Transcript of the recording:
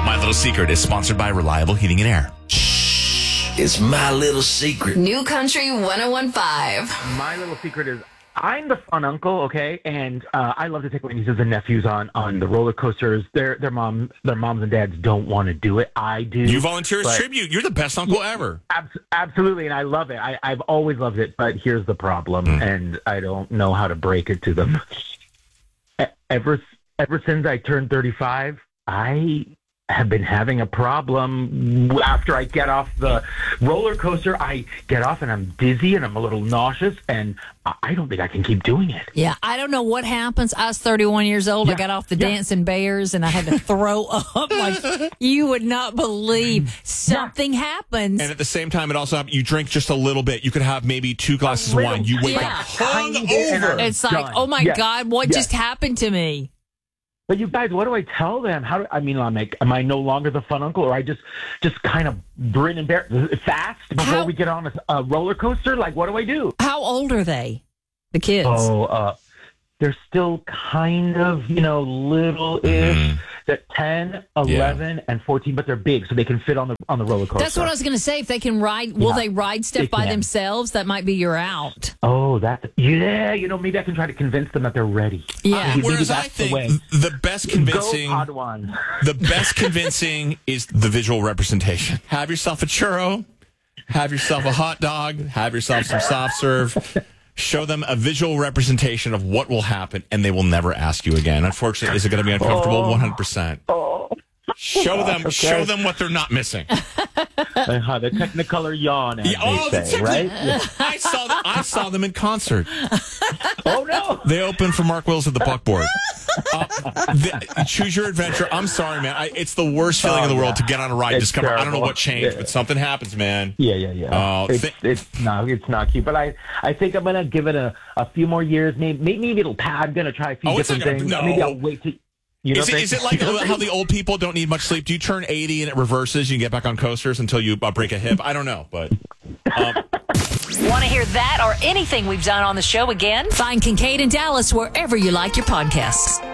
My Little Secret is sponsored by Reliable Heating and Air. It's my little secret. New Country 101.5. My little secret is I'm the fun uncle, okay? And I love to take my nieces and nephews on the roller coasters. Their moms and dads don't want to do it. I do. You volunteer as tribute. You're the best uncle ever. Absolutely, and I love it. I've always loved it, but here's the problem, and I don't know how to break it to them. Ever since I turned 35, I have been having a problem. After I get off the roller coaster, I get off and I'm dizzy and I'm a little nauseous, and I don't think I can keep doing it. Yeah, I don't know what happens. I was 31 years old. I got off the Dancing Bears and I had to throw up like you would not believe. Something happens. And at the same time, it also happens. You drink just a little bit. You could have maybe 2 glasses of wine. You wake up hungover. It's like, oh my God, what just happened to me? But you guys, what do I tell them? Am I no longer the fun uncle, or I just kind of grin and bear fast before we get on a roller coaster? Like, what do I do? How old are they, the kids? They're still kind of, little-ish. They're 10, 11, and 14, but they're big, so they can fit on the roller coaster. That's what I was going to say. If they can ride, will they ride stuff by themselves? That might be your out. Oh, maybe I can try to convince them that they're ready. Yeah. Whereas I think the best convincing, Go, Padawan. the best convincing is the visual representation. Have yourself a churro, have yourself a hot dog, have yourself some soft serve. Show them a visual representation of what will happen, and they will never ask you again. Unfortunately, is it going to be uncomfortable? 100%. Show them what they're not missing. The Technicolor yawn, as they say, right? I saw them in concert. Oh, no. They opened for Mark Wills at the Buckboard. Choose your adventure. I'm sorry, man. It's the worst feeling in the world to get on a ride and discover. I don't know what changed, but something happens, man. Yeah. It's not cute, but I think I'm going to give it a few more years. Maybe it'll I'm going to try a few different things. No. Maybe I'll wait to... Is it like how the old people don't need much sleep? Do you turn 80 and it reverses? You can get back on coasters until you break a hip? I don't know, but... Want to hear that or anything we've done on the show again? Find Kincaid and Dallas wherever you like your podcasts.